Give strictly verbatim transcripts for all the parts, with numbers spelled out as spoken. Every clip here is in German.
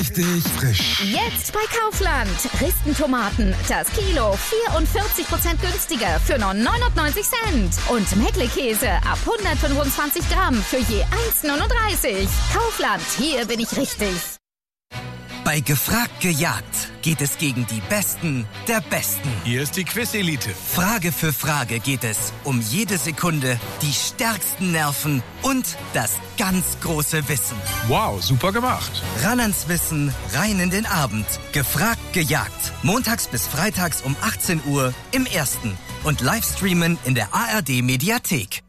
Richtig frisch. Jetzt bei Kaufland. Ristentomaten. Das Kilo vierundvierzig Prozent günstiger für nur neunundneunzig Cent. Und Meckle-Käse ab hundertfünfundzwanzig Gramm für je eins neununddreißig. Kaufland, hier bin ich richtig. Bei Gefragt gejagt geht es gegen die Besten der Besten. Hier ist die Quiz-Elite. Frage für Frage geht es um jede Sekunde, die stärksten Nerven und das ganz große Wissen. Wow, super gemacht. Ran ans Wissen, rein in den Abend. Gefragt gejagt. Montags bis freitags um achtzehn Uhr im Ersten. Und Livestreamen in der A R D-Mediathek.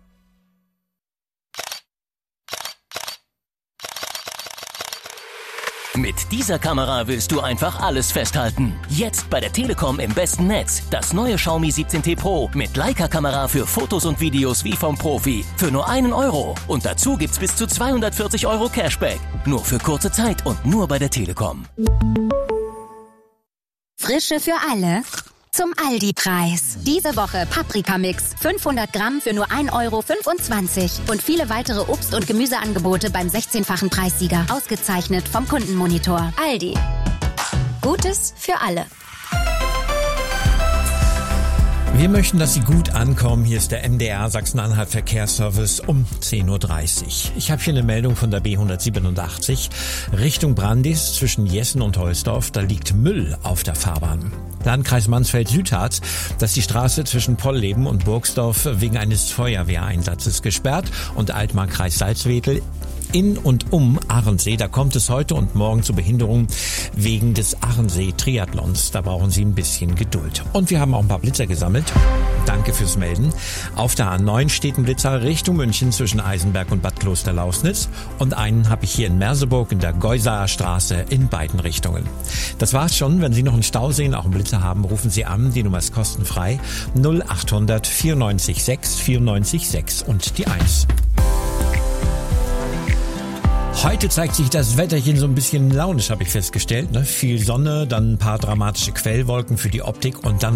Mit dieser Kamera willst du einfach alles festhalten. Jetzt bei der Telekom im besten Netz. Das neue Xiaomi siebzehn T Pro mit Leica-Kamera für Fotos und Videos wie vom Profi. Für nur einen Euro. Und dazu gibt's bis zu zweihundertvierzig Euro Cashback. Nur für kurze Zeit und nur bei der Telekom. Frische für alle. Zum Aldi-Preis. Diese Woche Paprika-Mix. fünfhundert Gramm für nur ein Euro fünfundzwanzig. Und viele weitere Obst- und Gemüseangebote beim sechzehnfachen Preissieger. Ausgezeichnet vom Kundenmonitor. Aldi. Gutes für alle. Wir möchten, dass Sie gut ankommen. Hier ist der M D R Sachsen-Anhalt Verkehrsservice um zehn Uhr dreißig. Ich habe hier eine Meldung von der B hundertsiebenundachtzig Richtung Brandis zwischen Jessen und Holsdorf. Da liegt Müll auf der Fahrbahn. Landkreis Mansfeld-Südharz, dass die Straße zwischen Pollleben und Burgsdorf wegen eines Feuerwehreinsatzes gesperrt und Altmark-Kreis Salzwedel in und um Ahrensee. Da kommt es heute und morgen zu Behinderungen wegen des Ahrensee-Triathlons. Da brauchen Sie ein bisschen Geduld. Und wir haben auch ein paar Blitzer gesammelt. Danke fürs Melden. Auf der A neun steht ein Blitzer Richtung München zwischen Eisenberg und Bad Klosterlausnitz. Und einen habe ich hier in Merseburg in der Geusaer Straße in beiden Richtungen. Das war's schon. Wenn Sie noch einen Stau sehen, auch einen Blitzer haben, rufen Sie an. Die Nummer ist kostenfrei. null achthundert vierundneunzig sechs vierundneunzig sechs und die eins. Heute zeigt sich das Wetterchen so ein bisschen launisch, habe ich festgestellt. Ne? Viel Sonne, dann ein paar dramatische Quellwolken für die Optik und dann